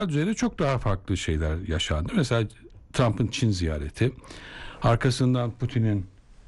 düzeyde çok daha farklı şeyler yaşandı. Mesela Trump'ın Çin ziyareti, arkasından Putin'in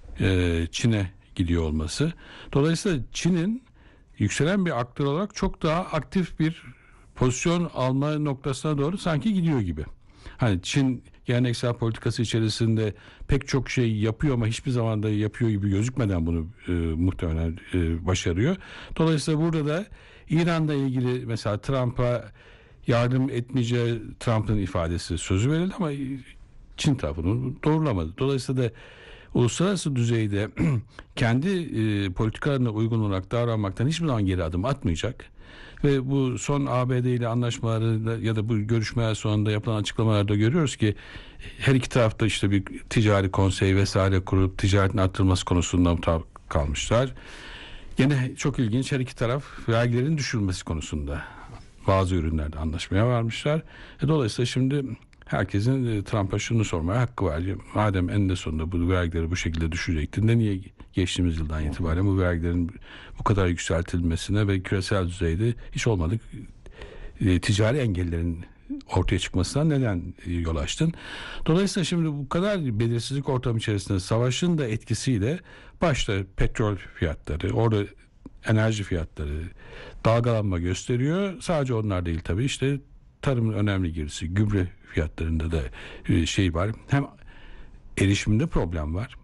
Çin'e gidiyor olması. Dolayısıyla Çin'in yükselen bir aktör olarak çok daha aktif bir pozisyon alma noktasına doğru sanki gidiyor gibi. Hani Çin geleneksel politikası içerisinde pek çok şey yapıyor ama hiçbir zaman da yapıyor gibi gözükmeden bunu muhtemelen başarıyor. Dolayısıyla burada da İran'la ilgili mesela Trump'a yardım etmeyeceği Trump'ın ifadesi sözü verildi ama Çin tarafını doğrulamadı. Dolayısıyla da uluslararası düzeyde kendi politikalarına uygun olarak davranmaktan hiçbir zaman geri adım atmayacak. Ve bu son ABD ile anlaşmaları ya da bu görüşmeler sonunda yapılan açıklamalarda görüyoruz ki her iki tarafta işte bir ticari konsey vesaire kurup ticaretin arttırılması konusunda mutabık kalmışlar. Yine çok ilginç, her iki taraf vergilerin düşürülmesi konusunda bazı ürünlerde anlaşmaya varmışlar. Dolayısıyla şimdi herkesin Trump'a şunu sormaya hakkı var. Madem eninde sonunda bu vergileri bu şekilde düşürecektin de niye geçtiğimiz yıldan itibaren bu vergilerin bu kadar yükseltilmesine ve küresel düzeyde hiç olmadık ticari engellerin ortaya çıkmasına neden yol açtın? Dolayısıyla şimdi bu kadar belirsizlik ortamı içerisinde savaşın da etkisiyle başta petrol fiyatları, orada enerji fiyatları dalgalanma gösteriyor. Sadece onlar değil tabii, işte tarımın önemli girisi gübre fiyatlarında da şey var. Hem erişimde problem var.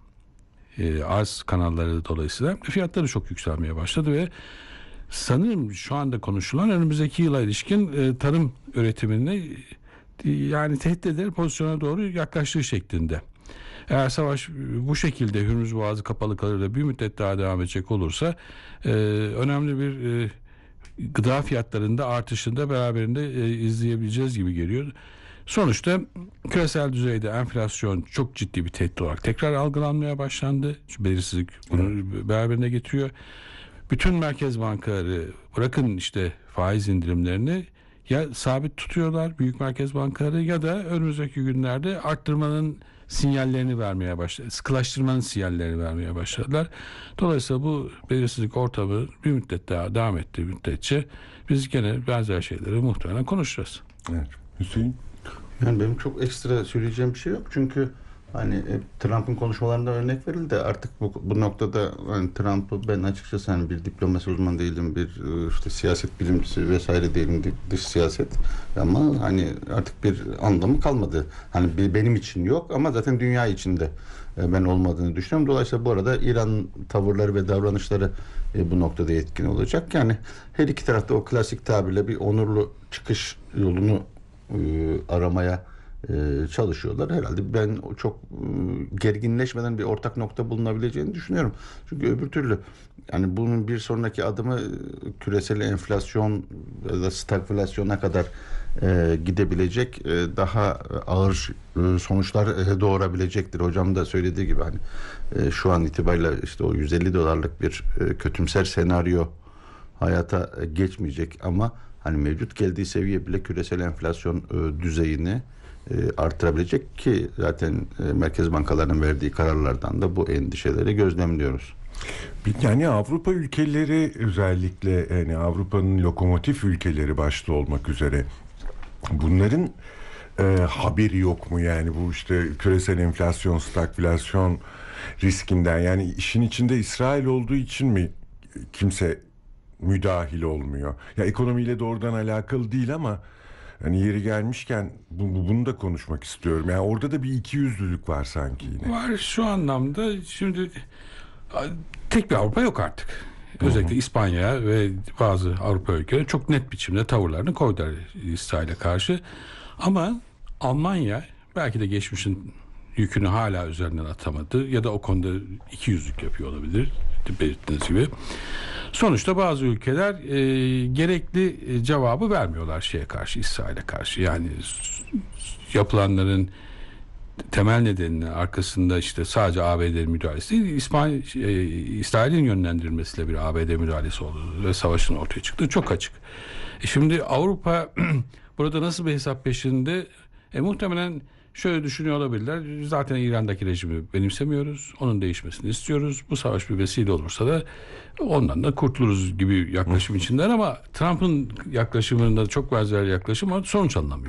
Arz kanalları dolayısıyla fiyatları çok yükselmeye başladı ve sanırım şu anda konuşulan önümüzdeki yıla ilişkin tarım üretimini yani tehdit eder pozisyona doğru yaklaştığı şeklinde. Eğer savaş bu şekilde Hürmüz Boğazı kapalı kalır da bir müddet daha devam edecek olursa önemli bir gıda fiyatlarında artışında beraberinde izleyebileceğiz gibi geliyor. Sonuçta küresel düzeyde enflasyon çok ciddi bir tehdit olarak tekrar algılanmaya başlandı. Şu belirsizlik bunu beraberinde getiriyor. Bütün merkez bankaları bırakın işte faiz indirimlerini ya sabit tutuyorlar büyük merkez bankaları ya da önümüzdeki günlerde arttırmanın sinyallerini vermeye başladı. Sıkılaştırmanın sinyallerini vermeye başladılar. Dolayısıyla bu belirsizlik ortamı bir müddet daha devam ettiği müddetçe biz gene benzer şeyleri muhtemelen konuşacağız. Evet. Hüseyin? Yani benim çok ekstra söyleyeceğim bir şey yok. Çünkü hani Trump'ın konuşmalarında örnek verildi. Artık bu noktada hani Trump'ı ben açıkçası hani bir diplomasi uzmanı değilim, bir işte siyaset bilimcisi vesaire değilim, dış siyaset. Ama hani artık bir anlamı kalmadı. Hani benim için yok ama zaten dünya içinde ben olmadığını düşünüyorum. Dolayısıyla bu arada İran tavırları ve davranışları bu noktada etkin olacak. Yani her iki tarafta o klasik tabirle bir onurlu çıkış yolunu aramaya çalışıyorlar. Herhalde ben çok gerginleşmeden bir ortak nokta bulunabileceğini düşünüyorum. Çünkü öbür türlü yani bunun bir sonraki adımı küresel enflasyon ya da stagflasyona kadar gidebilecek daha ağır sonuçlar doğurabilecektir. Hocam da söylediği gibi hani şu an itibariyle işte o $150 bir kötümser senaryo hayata geçmeyecek ama hani mevcut geldiği seviye bile küresel enflasyon düzeyini artırabilecek ki zaten merkez bankalarının verdiği kararlardan da bu endişeleri gözlemliyoruz. Yani Avrupa ülkeleri özellikle yani Avrupa'nın lokomotif ülkeleri başta olmak üzere bunların haberi yok mu yani bu işte küresel enflasyon, stagflasyon riskinden, yani işin içinde İsrail olduğu için mi kimse müdahil olmuyor? Ya ekonomiyle doğrudan alakalı değil ama hani yeri gelmişken bunu da konuşmak istiyorum. Yani orada da bir ikiyüzlülük var sanki yine. Var şu anlamda, şimdi tek bir Avrupa yok artık. Özellikle İspanya ve bazı Avrupa ülkeleri çok net biçimde tavırlarını koydular İsrail'e karşı. Ama Almanya belki de geçmişin yükünü hala üzerinden atamadı ya da o konuda ikiyüzlülük yapıyor olabilir, belirttiğiniz gibi. Sonuçta bazı ülkeler gerekli cevabı vermiyorlar şeye karşı, İsrail'e karşı. Yani yapılanların temel nedeninin arkasında işte sadece ABD'nin müdahalesi değil, İsrail'in yönlendirilmesiyle bir ABD müdahalesi oldu ve savaşın ortaya çıktığı çok açık. Şimdi Avrupa burada nasıl bir hesap peşinde? Muhtemelen şöyle düşünüyor olabilirler. Zaten İran'daki rejimi benimsemiyoruz. Onun değişmesini istiyoruz. Bu savaş bir vesile olursa da ondan da kurtuluruz gibi yaklaşım içindeler ama Trump'ın yaklaşımında çok benzer yaklaşım var. Sonuç alınamıyor.